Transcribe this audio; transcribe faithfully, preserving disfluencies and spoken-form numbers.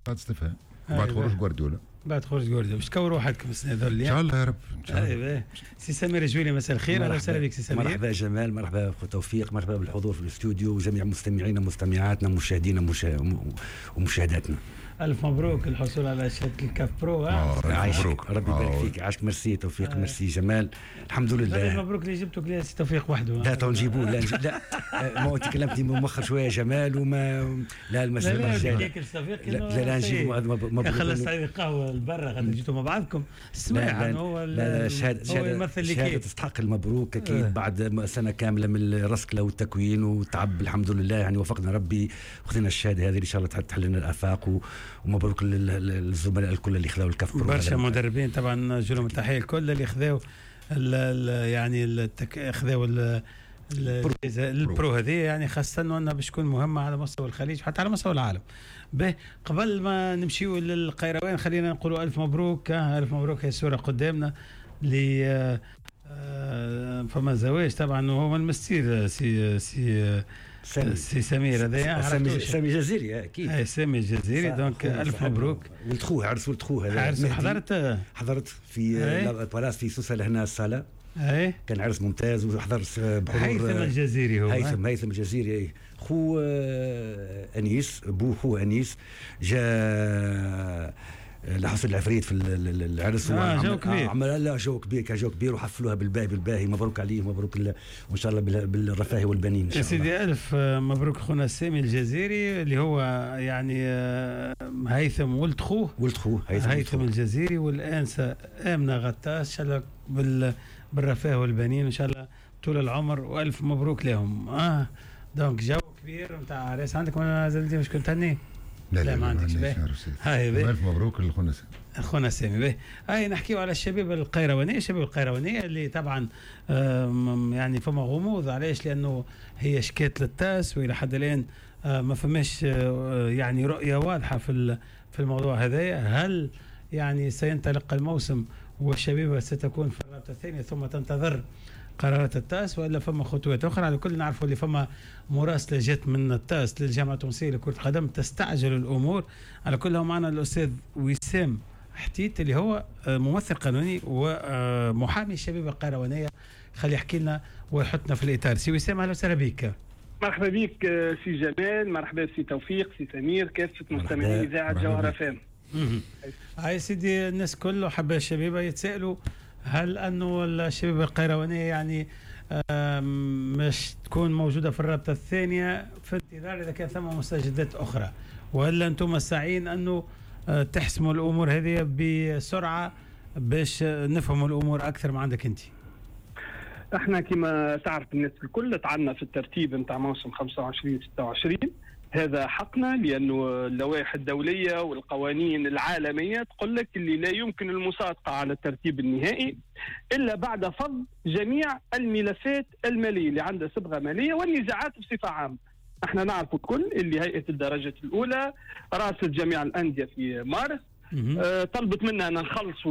بعد استفهام بعد خروج جوارديولا بعد خروج جوارديولا باش تكوروا وحدكم السنه هذول ان شاء الله يا رب ان شاء الله. ايوه سي سمير جويلي مساء الخير. اهلا وسهلا بك سي سمير. مرحبا جمال، مرحبا اخو توفيق، مرحبا بالحضور في الاستوديو وجميع مستمعينا ومستمعاتنا ومشاهدينا ومشاهداتنا. الف مبروك الحصول على شهاده الكاف برو. اه عاشك ربي يبارك فيك. عاشك ميرسي توفيق. آه. ميرسي جمال. الحمد لله. مبروك اللي جبتوك لي سي توفيق وحده. لا تو نجيبوه. لا نجيب لا ما انت كلمتني مؤخر شويه جمال وما لا المساله لا لا لا لا نجيب مبروك. خلص هذه قهوه البرة خاطر جيتوا مع بعضكم. اسمع عنه هو لا شهاده شهاده تستحق المبروك اكيد. آه. بعد سنه كامله من الرسكله والتكوين والتعب الحمد لله يعني وفقنا ربي وخذنا الشهاده هذه ان شاء الله تحل لنا الافاق. ومبروك للزملاء الكل اللي خذوا الكاف برو. برشا مدربين طبعا نوجه لهم التحيه الكل اللي خذوا يعني التك... خذوا البرو هذه يعني خاصه انها باش تكون مهمه على مستوى الخليج وحتى على مستوى العالم. به قبل ما نمشيو للقيروان خلينا نقولوا الف مبروك. الف مبروك. هي الصوره قدامنا ل فما زواج طبعا وهو المستير سي سي سامي. سي سمير هذايا سامي سامي جزيري اكيد. اي سامي الجزيري دونك الف مبروك. ولد خوه عرس ولد خوه هذا عرس. حضرت حضرت في البلاص في سوسه هنا الصاله. اي كان عرس ممتاز وحضرت بحضور هيثم الجزيري. هو هيثم هيثم الجزيري. اي خو انيس بو خو انيس جاء لحسن العفريت في العرس. آه جو كبير. عمل لا جو كبير كان جو كبير وحفلوها بالباهي بالباهي. مبروك عليه مبروك وان شاء الله بالرفاه والبنين ان شاء الله. سيدي الف مبروك خونا سامي الجزيري اللي هو يعني هيثم ولد خوه ولد خوه هيثم, هيثم الجزيري والانسه امنه غطاس ان شاء الله بال بالرفاه والبنين ان شاء الله طول العمر والف مبروك لهم. اه دونك جو كبير نتاع عريس. عندكم انا زلتي مش كنت هني؟ لا لا, لا ما عندكش. هاي الف مبروك لخونا سامي. اخونا سامي به. هاي نحكيو على الشباب القيروانيه. الشباب القيروانيه اللي طبعا يعني فما غموض علاش لانه هي شكات للتاس والى حد الان ما فماش يعني رؤيه واضحه في في الموضوع هذا. هل يعني سينطلق الموسم والشبيبه ستكون في الرابطه الثانيه ثم تنتظر قرارات التاس ولا فما خطوات اخرى؟ على كل نعرفوا اللي فما مراسله جت من التاس للجامعه التونسيه لكره القدم تستعجل الامور. على كل هو معنا الاستاذ وسام حتيت اللي هو ممثل قانوني ومحامي الشبيبه القيروانيه. خلي يحكي لنا ويحطنا في الاطار. سي وسام اهلا وسهلا بك. مرحبا بك سي جمال، مرحبا سي توفيق، سي سمير، كافه مستمعين اذاعه جوهره فام. هاي سيدي الناس كله حبا الشبيبه يتسائلوا هل انه الشبيبه القيروانيه يعني مش تكون موجوده في الرابطه الثانيه في انتظار اذا كان ثم مستجدات اخرى ولا انتم ساعين انه تحسموا الامور هذه بسرعه باش نفهموا الامور اكثر ما عندك انت؟ احنا كما تعرف الناس الكل تعنا في الترتيب نتاع موسم خمسة وعشرين ستة وعشرين. هذا حقنا لأنه اللوائح الدولية والقوانين العالمية تقول لك اللي لا يمكن المصادقة على الترتيب النهائي إلا بعد فض جميع الملفات المالية اللي عندها صبغة مالية والنزاعات بصفة عامة. احنا نعرف الكل اللي هيئة الدرجة الأولى راست جميع الأندية في مارس. أه طلبت منا أن نخلصوا